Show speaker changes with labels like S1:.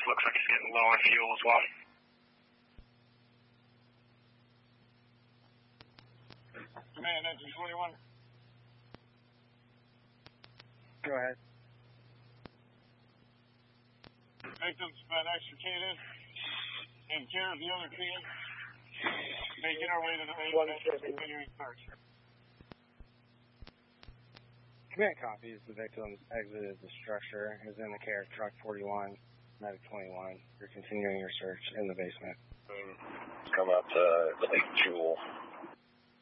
S1: looks like it's getting low on fuel as well.
S2: Command, engine 21.
S3: Go ahead.
S2: Victims been extricated in care of the other team. Making our way to the base, continuing search.
S3: Command copies. The victims exited the structure. Is in the care of truck 41, medic 21. You're continuing your search in the basement.
S4: Come up to Lake Jewel.